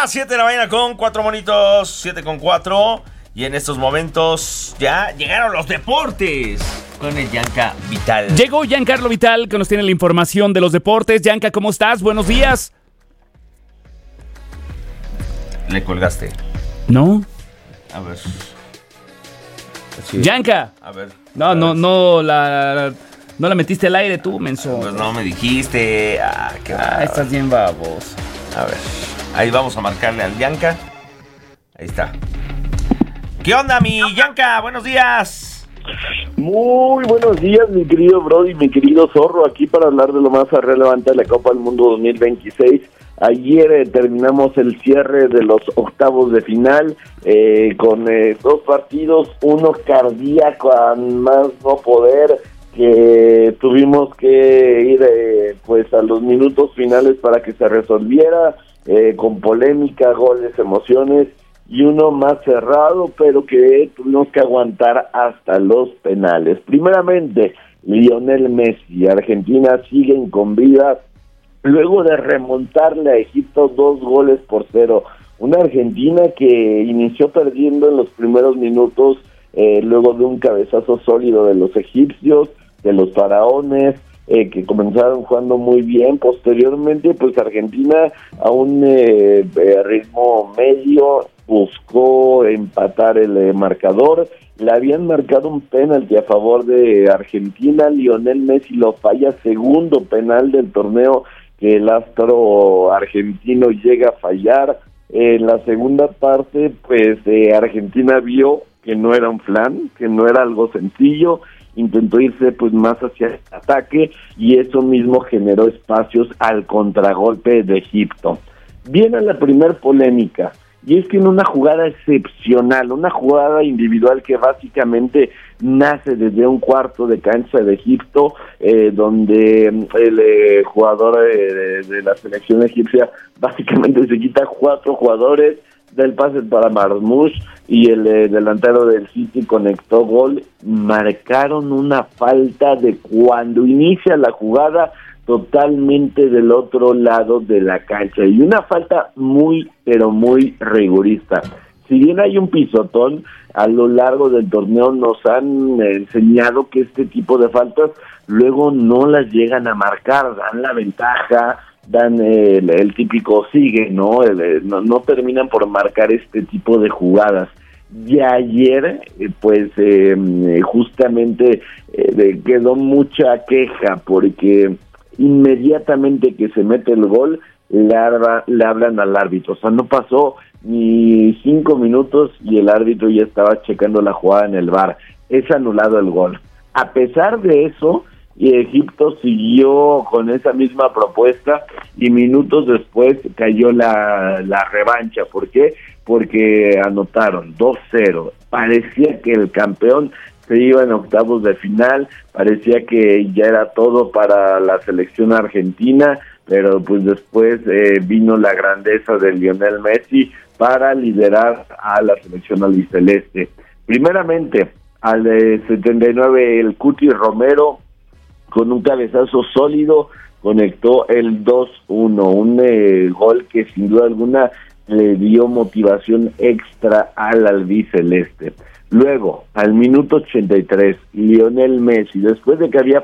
7 de la mañana con 4 monitos, 7 con 4. Y en estos momentos ya llegaron los deportes con el Gianca Vital. Llegó Giancarlo Vital, que nos tiene la información de los deportes. Gianca, ¿cómo estás? Buenos días. Le colgaste. ¿No? A ver. Sí. Gianca. A ver. No la metiste al aire tú, menso. Pues no me dijiste. Qué estás bien baboso. A ver. Ahí vamos a marcarle al Gianca. Ahí está. ¿Qué onda, mi Gianca? Buenos días. Muy buenos días, mi querido Brody, mi querido Zorro, aquí para hablar de lo más relevante de la Copa del Mundo 2026. Ayer terminamos el cierre de los octavos de final con dos partidos, uno cardíaco a más no poder, que tuvimos que ir pues a los minutos finales para que se resolviera, con polémica, goles, emociones, y uno más cerrado, pero que tuvimos que aguantar hasta los penales. Primeramente, Lionel Messi. Argentina siguen con vida luego de remontarle a Egipto 2-0. Una Argentina que inició perdiendo en los primeros minutos, luego de un cabezazo sólido de los egipcios, de los faraones, que comenzaron jugando muy bien. Posteriormente, pues Argentina a un ritmo medio buscó empatar el marcador. Le habían marcado un penalti a favor de Argentina. Lionel Messi lo falla, segundo penal del torneo que el astro argentino llega a fallar. En la segunda parte, pues Argentina vio que no era un flan, que no era algo sencillo, intentó irse pues más hacia el ataque, y eso mismo generó espacios al contragolpe de Egipto. Viene la primer polémica, y es que en una jugada excepcional, una jugada individual que básicamente nace desde un cuarto de cancha de Egipto, donde el jugador de la selección egipcia básicamente se quita 4 jugadores, del pase para Marmoush, y el delantero del City conectó gol. Marcaron una falta de cuando inicia la jugada, totalmente del otro lado de la cancha, y una falta muy, pero muy rigorista. Si bien hay un pisotón, a lo largo del torneo nos han enseñado que este tipo de faltas luego no las llegan a marcar, dan la ventaja, dan el típico sigue, ¿no? No terminan por marcar este tipo de jugadas. Y ayer, justamente quedó mucha queja, porque inmediatamente que se mete el gol, le hablan al árbitro. O sea, no pasó ni 5 minutos y el árbitro ya estaba checando la jugada en el VAR. Es anulado el gol. A pesar de eso, Egipto siguió con esa misma propuesta, y minutos después cayó la revancha. ¿Por qué? Porque anotaron 2-0. Parecía que el campeón se iba en octavos de final, parecía que ya era todo para la selección argentina, pero pues después vino la grandeza de Lionel Messi para liderar a la selección albiceleste. Primeramente, al 79, el Cuti Romero, con un cabezazo sólido, conectó el 2-1, un gol que sin duda alguna le dio motivación extra al albiceleste. Luego, al minuto 83, Lionel Messi, después de que había